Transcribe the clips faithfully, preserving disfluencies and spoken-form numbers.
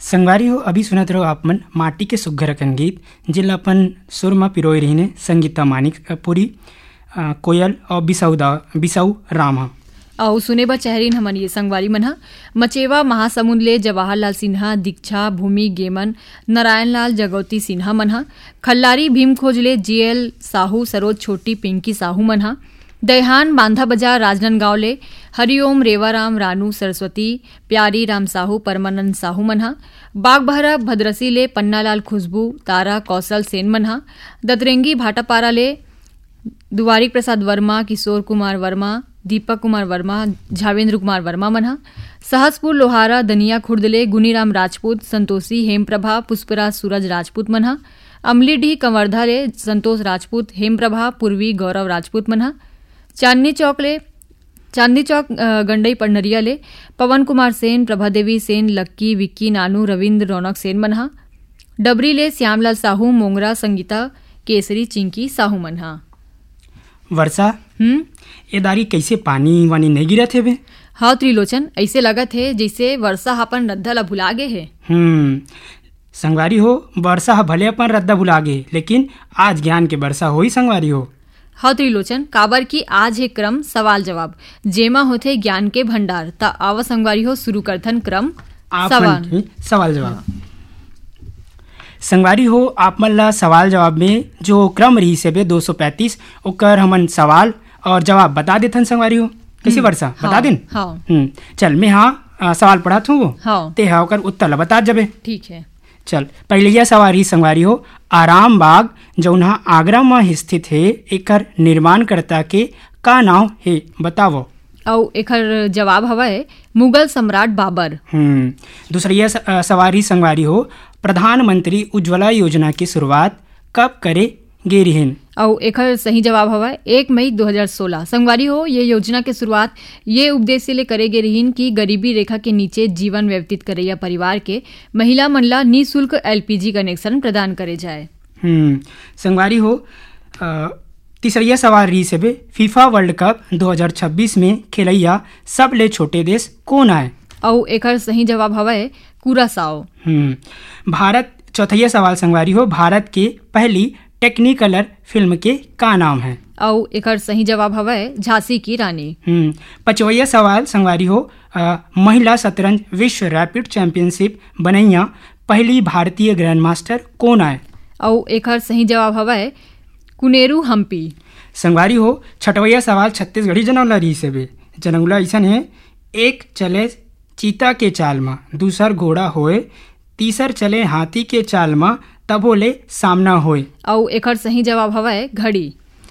संगवारी हो अभी सुनत रहो आप मन माटी के सुग्घर अकन गीत जिला अपन सुर में पिरोय रहीने संगीता मानिक पुरी कोयल और बिसाऊ दा बिसाऊ राम और सुने ब चहरीन हमन ये संगवारी मन ह मचेवा महासमुंद ले जवाहरलाल सिन्हा दीक्षा भूमि गेमन नारायण लाल जगौती सिन्हा मन ह खल्लारी भीम खोज ले जीएल साहू सरोज छोटी पिंकी साहू मन ह दयहान बांधा बाजार राजनांदगांव ले हरिओम रेवाराम रानू सरस्वती प्यारी राम साहू परमानंद साहू मन ह बागबहरा भद्रसी ले पन्नालाल खुशबू तारा कौशल सेन मन ह दतरेंगी भाटापारा ले दुवारी प्रसाद वर्मा किशोर कुमार वर्मा दीपक कुमार वर्मा झावेंद्र कुमार वर्मा मन ह सहसपुर लोहारा दनिया खुर्दले गुनीराम राजपूत संतोषी हेमप्रभा पुष्पराज सूरज राजपूत मन ह अमलीडीह कंवरधा ले संतोष राजपूत हेमप्रभा पूर्वी गौरव राजपूत मन ह चांदनी चौक ले चांदनी चौक गंडई पढ़नरिया ले पवन कुमार सेन प्रभादेवी सेन लक्की विक्की नानू रविंद्र रौनक सेन मन ह डबरी ले श्यामलाल साहू मोंगरा संगीता केसरी चिंकी साहू मन ह वर्षा हम्म ए दारी कैसे पानी वानी नहीं गिरत है बे? हाँ त्रिलोचन, ऐसे लगत है जैसे वर्षा अपन रद्दा ला भुला गे है। हम्म संगवारी हो वर्षा ह भले अपन रद्दा भुला गे लेकिन आज ज्ञान के वर्षा होई संगवारी हो। हाँ त्रिलोचन, काबर की आज है क्रम सवाल जवाब जेमा होथे ज्ञान के भंडार। ता आवा संगवारी हो शुरू करथन क्रम सवाल सवाल जवाब। संगवारी हो आप मन ला सवाल जवाब में जो क्रम रही से बे दो सौ पैंतीस ओकर हमन सवाल और जवाब बता देथन संगवारी हो। कैसे वर्षा बता दिन? हाँ हम्म चल मैं हाँ सवाल पढ़ा थू वो हाँ ते हा ओकर उत्तर ला बता जबे। ठीक है चल पहले यह सवारी संगवारी हो आराम बाग जौनहा आगरा में स्थित है एकर निर्माणकर्ता के का नाम है बतावो। और एकर जवाब हवा है मुगल सम्राट बाबर। हम्म दूसरी सवारी संगवारी हो प्रधानमंत्री उज्ज्वला योजना की शुरुआत कब करे गे रिहिन? और एकर सही जवाब हवा एक मई दो हज़ार सोलह। संगवारी हो ये योजना के शुरुआत ये उपदेश से ले करे गे रहीन कि गरीबी रेखा के नीचे जीवन व्यतीत करैया परिवार के महिला मन ला निःशुल्क एलपीजी कनेक्शन प्रदान करे जाए। हम्म संगवारी हो तीसरिया सवाल रही से बे फीफा वर्ल्ड कप दो हज़ार छब्बीस में खेलैया सब ले छोटे देश कौन आए? और एकर सही जवाब हवा है कुरासाओ। हम्म भारत चौथैया सवाल संगवारी हो भारत के पहली टेक्निकलर फिल्म के का नाम है? और एकर सही जवाब हवा है झांसी की रानी। हम्म पचवैया सवाल संगवारी हो आ, महिला शतरंज विश्व रैपिड चैंपियनशिप बनैया पहली भारतीय ग्रैंड मास्टर कौन आए? और एकर सही जवाब हवा है कुनेरू हम्पी। संगवारी हो छठवैया सवाल छत्तीसगढ़ी जनौला रही से बे जनौला ऐसा है एक चले चीता के चाल में दूसर घोड़ा होए तीसर चले हाथी के चाल में तबो ले सामना होए। और एकर सही जवाब हवा है घड़ी।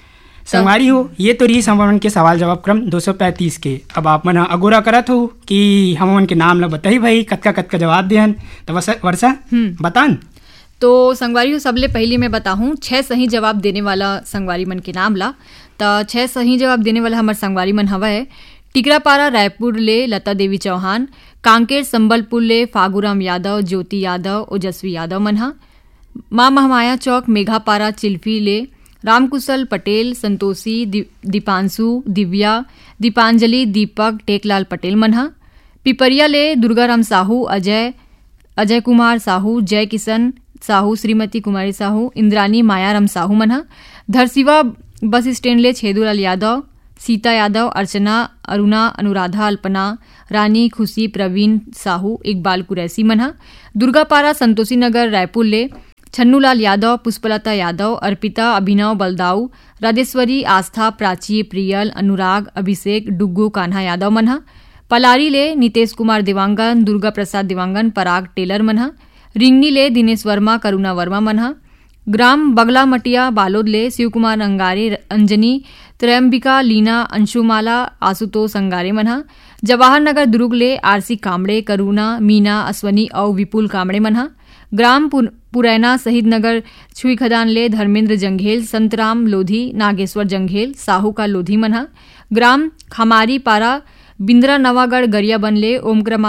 संगवारी हो ये तो रही हमन के सवाल जवाब क्रम दो सौ पैंतीस के। अब आप मन अगोरा करत हो कि हमन के नाम ला बताई भाई कतका कतका जवाब देहन तो वर्षा बतान। तो संगवारी हो सबले पहले मैं बताऊं छह सही जवाब देने वाला संगवारी मन के नाम ला। तो छह सही जवाब देने वाला हमारे संगवारी मन हवा है टिकरापारा रायपुर ले लता देवी चौहान, कांकेर संबलपुर ले फागूराम यादव ज्योति यादव ओजस्वी यादव मन ह माँ महामाया चौक मेघापारा चिल्फी ले रामकुशल पटेल संतोषी दी, दीपांशु दिव्या दीपांजलि दीपक टेकलाल पटेल मन ह पिपरिया ले दुर्गाराम साहू अजय अजय कुमार साहू जय किशन साहू श्रीमती कुमारी साहू इंद्रानी मायाराम साहू मन ह धरसीवा बस स्टैंड ले छेदूलाल यादव सीता यादव अर्चना अरुणा अनुराधा अल्पना रानी खुशी प्रवीण साहू इकबाल कुरैसी मन ह दुर्गापारा संतोषी नगर रायपुर ले छन्नूलाल यादव पुष्पलता यादव अर्पिता अभिनव बलदाऊ राजेश्वरी आस्था प्राची प्रियल अनुराग अभिषेक डुग्गू कान्हा यादव मन ह पलारी ले नीतेश कुमार देवांगन दुर्गा प्रसाद देवांगन पराग टेलर मन ह रिंगनी ले दिनेश वर्मा करुणा वर्मा मन ह ग्राम बगला मटिया बालोद ले शिव कुमार अंगारे अंजनी त्रयंबिका लीना अंशुमाला आशुतोष अंगारे मन ह जवाहर नगर दुर्ग ले आरसी कामड़े करुणा मीना अश्वनी और विपुल कामड़े मन ह ग्राम पुरैना शहीद नगर छुई खदान ले धर्मेंद्र जंघेल संतराम लोधी नागेश्वर जंघेल साहू का लोधी मन ह ग्राम खमारी पारा बिंद्रा नवागढ़ गरियाबन ले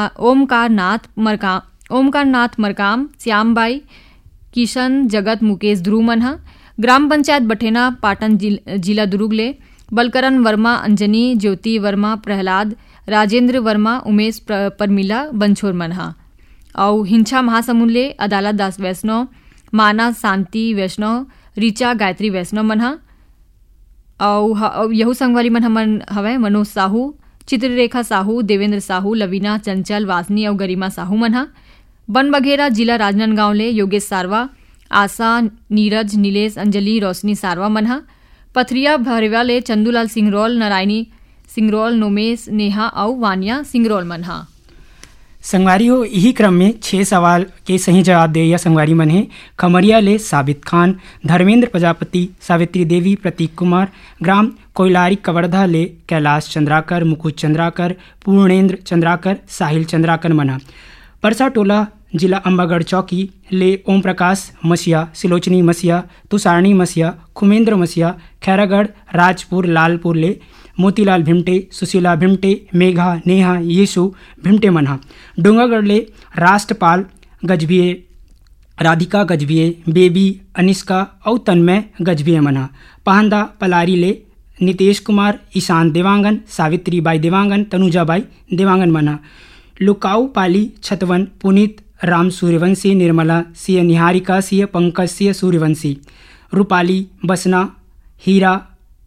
ओमकार नाथ मरकाम ओमकार नाथ मरकाम श्यामबाई किशन जगत मुकेश ध्रुव मन ह ग्राम पंचायत बठेना पाटन जिला दुर्ग ले बलकरण वर्मा अंजनी ज्योति वर्मा प्रहलाद राजेंद्र वर्मा उमेश परमिला बंछोर मन ह और हिंसा महासमुंद ले अदालत दास वैष्णव, माना शांति वैष्णव, ऋचा गायत्री वैष्णव मन ह और यहू संगवारी मन हमन हवय मनोज साहू, चित्ररेखा साहू, देवेंद्र साहू, लवीना चंचल, वासनी और गरिमा साहू मन ह। बन बघेरा जिला राजनांदगांव ले योगेश सारवा, आशा, नीरज, नीलेश, अंजलि, रोशनी सारवा मन ह। पथरिया भरेवा ले चंदूलाल सिंगरौल, नारायणी सिंगरौल, नोमेश, नेहा और वानिया सिंगरौल मन ह। संगवारी हो यही क्रम में छह सवाल के सही जवाब दे या संगवारी मन है खमरिया ले साबित खान, धर्मेंद्र प्रजापति, सावित्री देवी, प्रतीक कुमार, ग्राम कोयलारी कवर्धा ले कैलाश चंद्राकर, मुकुद चंद्राकर, पूर्णेंद्र चंद्राकर, साहिल चंद्राकर मना। परसा टोला जिला अंबागढ़ चौकी ले ओम प्रकाश मसिया, सिलोचनी मसिया, तुषारणी मसिया, खुमेंद्र मसिया, खैरागढ़ राजपुर लालपुर ले मोतीलाल भिमटे, सुशीला भिमटे, मेघा, नेहा, येसु भिमटे मना। डोंगागढ़ ले राष्ट्रपाल गजभिये, राधिका गजभिये, बेबी, अनिष्का और तन्मय गजभिये मना। पहंदा पलारी ले नितेश कुमार, ईशान देवांगन, सावित्री बाई देवांगन, तनुजा बाई देवांगन मना। लुकाऊ पाली छतवन पुनीत राम सूर्यवंशी, निर्मला सिंह, निहारिका सिंह, पंकज सिंह सूर्यवंशी। रूपाली बसना, हीरा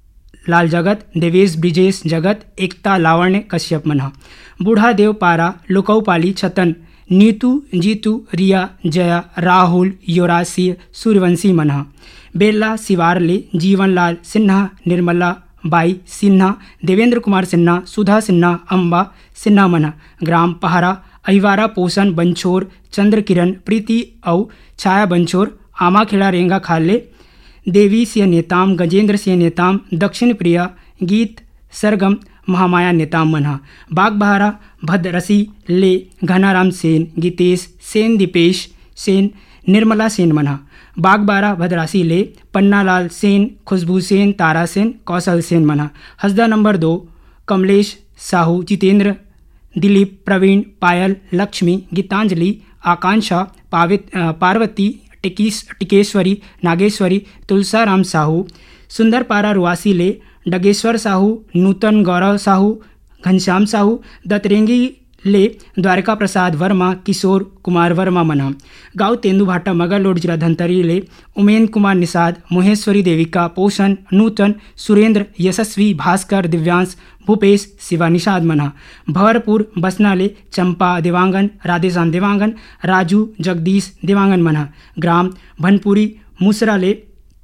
लाल जगत, देवेश ब्रिजेश जगत, एकता लावण्य कश्यप मना। बूढ़ा देव पारा लुकौपाली छतन, नीतू, जीतू, रिया, जया, राहुल, युवराज सिंह सूर्यवंशी मना। बेला सिवारले जीवनलाल सिन्हा, निर्मला बाई सिन्हा, देवेंद्र कुमार सिन्हा, सुधा सिन्हा, अम्बा सिन्हा मना। ग्राम पहारा अहिवारा पोषण बंछोर, चंद्र किरण, प्रीति और छाया बंछोर, आमा खेड़ा रेंगा खाले, देवी सिंह नेताम, गजेंद्र सिंह नेताम, दक्षिण प्रिया, गीत सरगम, महामाया नेताम मना। बागबहारा भद्रसी ले घनाराम सेन, गीतेश सेन, दीपेश सेन, निर्मला सेन मना। बागबारा भद्रासी ले पन्नालाल सेन, खुशबू सेन, तारा सेन, कौशल सेन मना। हसदा नंबर दो कमलेश साहू, जितेंद्र, दिलीप, प्रवीण, पायल, लक्ष्मी, गीतांजलि, आकांक्षा, पावित पार्वती, टिकीस टिकेश्वरी, नागेश्वरी, तुलसाराम साहू। सुंदरपारा रुआसी ले डगेश्वर साहू, नूतन गौरव साहू, घनश्याम साहू। दतरेंगी ले द्वारका प्रसाद वर्मा, किशोर कुमार वर्मा मना। गांव तेंदुभाटा मगरलोड जिला धनतरी ले उमेन कुमार निषाद, मोहेश्वरी देविका, पोषण, नूतन, सुरेंद्र, यशस्वी, भास्कर, दिव्यांश, भूपेश, शिवा निषाद मना। भवरपुर बसना ले चंपा देवांगन, राधेश्याम देवांगन, राजू, जगदीश देवांगन मना। ग्राम भनपुरी मूसरा ले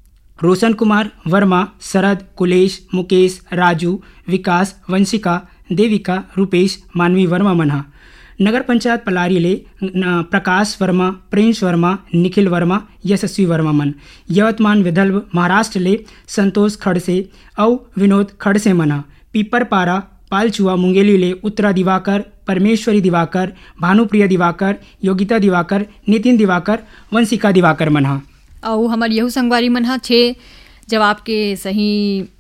रोशन कुमार वर्मा, शरद, कुलेश, मुकेश, राजू, विकास, वंशिका, देविका, रूपेश, मानवी वर्मा मना। नगर पंचायत पलारी ले प्रकाश वर्मा, प्रिंस वर्मा, निखिल वर्मा, यशस्वी वर्मा मन। यवतमान विदर्भ महाराष्ट्र ले संतोष खड़से और विनोद खड़से मना। पीपरपारा पालचुआ मुंगेली ले उत्तरा दिवाकर, परमेश्वरी दिवाकर, भानुप्रिया दिवाकर, योगिता दिवाकर, नितिन दिवाकर, वंशिका दिवाकर मना। और हमार यहू संगवारी मन ह छः जवाब के सही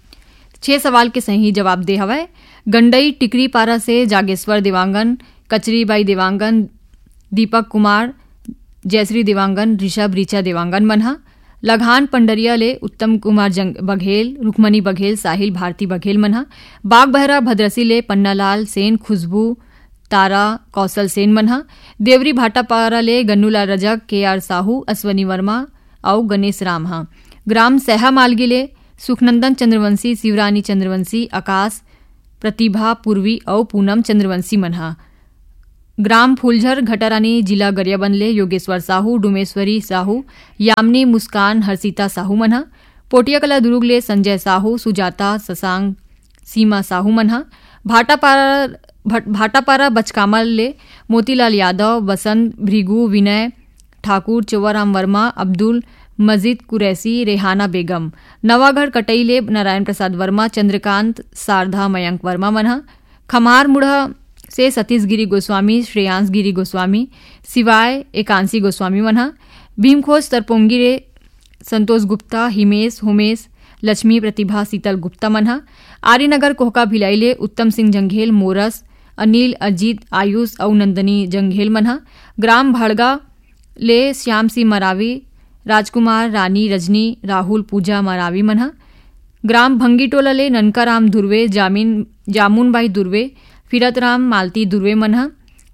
छः सवाल के सही जवाब दे हवय। गंडई टिकरी पारा से जागेश्वर देवांगन, कचरी बाई देवांगन, दीपक कुमार, जयश्री देवांगन, ऋषभ ऋचा देवांगन मन ह। लघान पंडरिया ले उत्तम कुमार जंग बघेल, रुक्मणी बघेल, साहिल भारती बघेल मन ह। बागबहरा भद्रसी ले पन्नालाल सेन, खुशबू, तारा, कौशल सेन मन ह। देवरी भाटापारा ले गन्नूलाल रजक, के आर साहू, अश्वनी वर्मा और गणेश राम ह। ग्राम सहा मालगी ले सुखनंदन चंद्रवंशी, शिवरानी चंद्रवंशी, आकाश, प्रतिभा, पूर्वी और पूनम चंद्रवंशी मन ह। ग्राम फूलझर घटारानी जिला गरियाबंद ले योगेश्वर साहू, डुमेश्वरी साहू, यामिनी, मुस्कान, हर्षिता साहू मन ह। पोटिया कला दुर्ग ले संजय साहू, सुजाता, शशांक, सीमा साहू मन ह। भाटापारा भाटापारा बचकामल ले मोतीलाल यादव, बसंत, भृगु, विनय ठाकुर, चौवाराम वर्मा, अब्दुल मजीद कुरैसी, रेहाना बेगम। नवागढ़ कटई ले नारायण प्रसाद वर्मा, चंद्रकांत, शारदा, मयंक वर्मा मन ह। खमार मुढ़ा से सतीश गिरी गोस्वामी, श्रेयांश गिरी गोस्वामी, सिवाय एकांशी गोस्वामी मन ह। भीमखोज तरपोंगी रे संतोष गुप्ता, हिमेश, होमेश, लक्ष्मी, प्रतिभा, शीतल गुप्ता मन ह। आर्यनगर कोहका भिलाई ले उत्तम सिंह जंघेल, मोरस, अनिल, अजीत, आयुष और नंदनी जंघेल मन ह। ग्राम भाड़गा ले श्याम सिंह मरावी, राजकुमार, रानी, रजनी, राहुल, पूजा मरावी मन ह। ग्राम भंगीटोला ले ननकाराम दुर्वे, जामीन जामुनबाई दुर्वे, फिरतराम, मालती दुर्वे मन ह।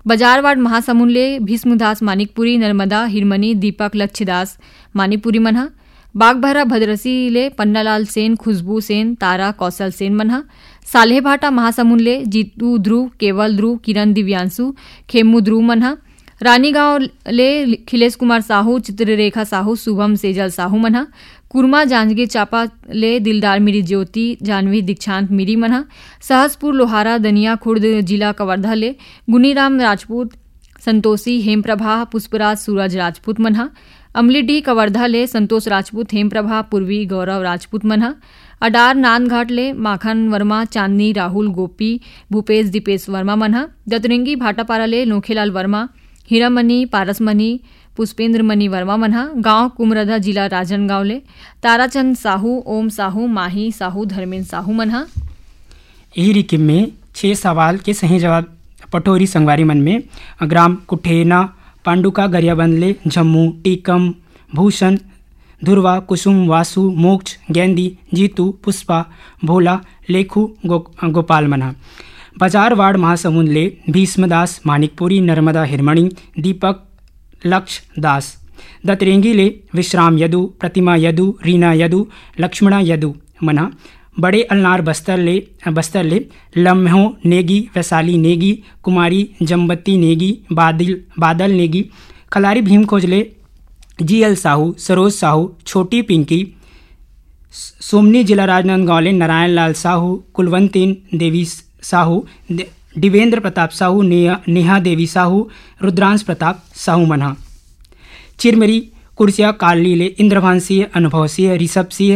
बजारवाड़ महासमुंद ले भीष्मदास मानिकपुरी, नर्मदा हिरमनी दीपक लक्ष्यदास मानिकपुरी मनहा। बागबहरा भद्रसी ले पन्नालाल सेन, खुशबू सेन, तारा कौशल सेन मनहा। सालेहभाटा महासमुंद ले जीतू ध्रुव, केवल ध्रुव, किरण दिव्यांशु, खेमू ध्रुव मनहा। रानीगांव ले खिलेश कुमार साहू, चित्ररेखा साहू, शुभम सेजल साहू मनहा। कुरमा जांजगीर चांपा ले दिलदार मिरी ज्योति, जानवी दीक्षांत मिरी मनहा। सहसपुर लोहारा दनिया खुर्द जिला कवर्धा ले गुनीराम राजपूत, संतोषी हेमप्रभा, पुष्पराज सूरज राजपूत मनहा। अमलीडीह कवर्धा ले संतोष राजपूत, हेमप्रभा, पूर्वी गौरव राजपूत मनहा। अडार नांदघाट ले माखन वर्मा, चांदनी राहुल, गोपी, भूपेश दीपेश वर्मा मनहा। दतरेंगी भाटापारा ले नोखेलाल वर्मा, हीरामणि पारसमणि, पुष्पेंद्र मणि वर्मा मनहा। गांव कुमरधा जिला राजनगांव ले ताराचंद साहू, ओम साहू, माही साहू, धर्मेंद्र साहू मनहा। यही रिकिम में छह सवाल के सही जवाब पटोरी संगवारी मन में ग्राम कुठेना, पांडुका गरियाबंद ले झम्मू, टीकम, भूषण, ध्रुवा, कुसुम, वासु, मोक्ष, गेंदी, जीतू, पुष्पा, भोला, लेखू, गो, गोपाल मनहा। बाजारवाड़ महासमुंद ले भीष्मदास मानिकपुरी, नर्मदा हिरमणी, दीपक लक्ष्य दास। दतरेंगी ले विश्राम यदु, प्रतिमा यदु, रीना यदु, लक्ष्मणा यदु मना। बड़े अलनार बस्तर ले बस्तर ले लम्हो नेगी, वैशाली नेगी, कुमारी जम्बत्ती नेगी, बादल बादल नेगी। खलारी भीम खोज ले जी एल साहू, सरोज साहू, छोटी पिंकी। सोमनी जिला राजनांदगांव ले नारायण लाल साहू, कुलवंतीन देवी साहू, दिवेंद्र प्रताप साहू, नेहा नेहा देवी साहू, रुद्रांश प्रताप साहू मनहा। चिरमरी कुर्सिया काली ले इंद्रभान सिंह, अनुभव सिंह, ऋषभ सिंह,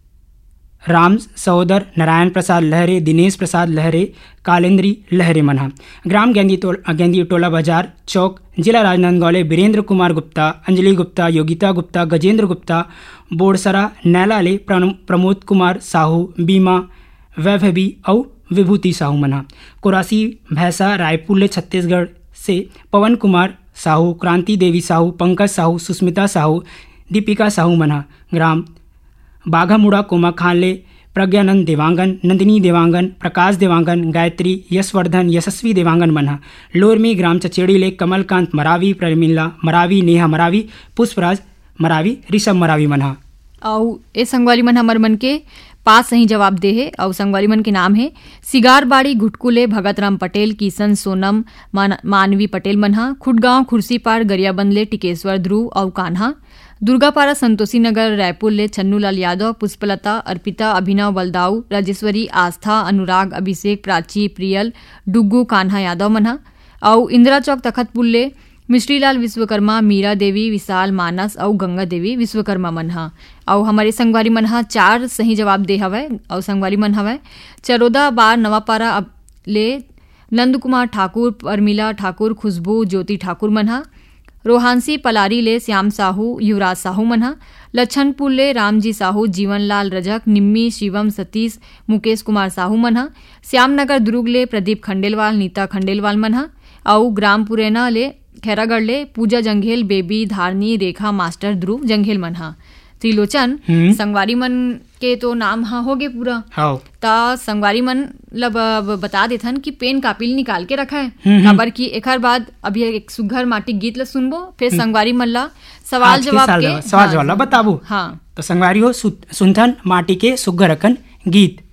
राम सहोदर, नारायण प्रसाद लहरे, दिनेश प्रसाद लहरे, कालेंद्री लहरे मनहा। ग्राम गेंदी टोल गेंदी टोला बाजार चौक जिला राजनांदगांव ले वीरेंद्र कुमार गुप्ता, अंजलि गुप्ता, योगिता गुप्ता, गजेंद्र गुप्ता। बोड़सरा नैला ले प्रमोद कुमार साहू, बीमा वैभवी और विभूति साहू मनहा। कुरासी भैंसा रायपुर ले छत्तीसगढ़ से पवन कुमार साहू, क्रांति देवी साहू, पंकज साहू, सुस्मिता साहू, दीपिका साहू मनहा। ग्राम बाघामुड़ा कोमा खान ले प्रज्ञानंद देवांगन, नंदिनी देवांगन, प्रकाश देवांगन, गायत्री, यशवर्धन, यशस्वी देवांगन मनहा। लोरमी ग्राम चचेड़ी ले कमलकांत मरावी, प्रमिला मरावी, नेहा मरावी, पुष्पराज मरावी, ऋषभ मरावी मनहा। और ए संगवारी मन हमर मन के पास सही जवाब दे है और संगवारी मन के नाम है सिगारबाड़ी घुटकुले, भगतराम पटेल, किशन सोनम, मान, मानवी पटेल मनहा। खुटगांव खुर्सीपार गरियाबंद ले टिकेश्वर ध्रुव और कान्हा। दुर्गापारा संतोषी नगर रायपुर ले छन्नूलाल यादव, पुष्पलता, अर्पिता, अभिनव बलदाऊ, राजेश्वरी, आस्था, अनुराग, अभिषेक, प्राची, प्रियल, डुग्गू, कान्हा यादव मनहा। और इंदिरा चौक तखतपुर ले मिश्रीलाल विश्वकर्मा, मीरा देवी, विशाल मानस और गंगा देवी विश्वकर्मा मनहा। और हमारे संगवारी मनहा चार सही जवाब दे हवय और संगवारी मन हवय चरोदा बार नवापारा ले नंद कुमार ठाकुर, परमिला ठाकुर, खुशबू, ज्योति ठाकुर मनहा। रोहानसी पलारी ले श्याम साहू, युवराज साहू मनहा। लच्छनपुर ले रामजी साहू, जीवनलाल रजक, निम्मी, शिवम, सतीश, मुकेश कुमार साहू मनहा। श्यामनगर दुर्ग ले प्रदीप खंडेलवाल, नीता खंडेलवाल मनहा। और ग्राम पुरैना ले खैरागढ़ ले पूजा जंघेल, बेबी, धारनी, रेखा, मास्टर, ध्रुव जंघेल मनहा। त्रिलोचन संगवारी मन के तो नाम हा हो गए पूरा ता संगवारी मन लब बता देथन कि पेन कापिल निकाल के रखा है खबर की एकर बाद अभी एक सुघर माटी गीत ला सुनबो फिर संगवारी मन ला सवाल जवाब के सवाल जवाब ला बताबो। हाँ तो संगवारी हो सुनथन माटी के सुघर अकन गीत।